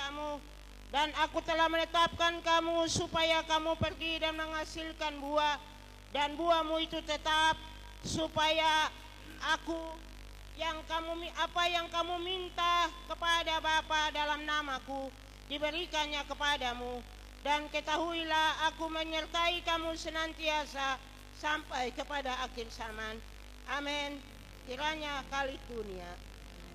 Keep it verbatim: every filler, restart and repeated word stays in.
kamu, dan aku telah menetapkan kamu supaya kamu pergi dan menghasilkan buah, dan buahmu itu tetap, supaya aku yang kamu apa yang kamu minta kepada Bapa dalam namaku diberikannya kepadamu. Dan ketahuilah aku menyertai kamu senantiasa sampai kepada akhir zaman. Amin. Kiranya kali dunia.